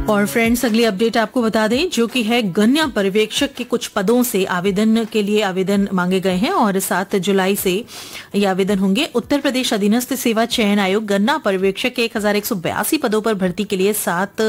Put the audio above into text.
और फ्रेंड्स, अगली अपडेट आपको बता दें जो कि है गन्ना पर्यवेक्षक के कुछ पदों से आवेदन के लिए आवेदन मांगे गए हैं और 7 जुलाई से ये आवेदन होंगे। उत्तर प्रदेश अधीनस्थ सेवा चयन आयोग गन्ना पर्यवेक्षक के 1182 पदों पर भर्ती के लिए 7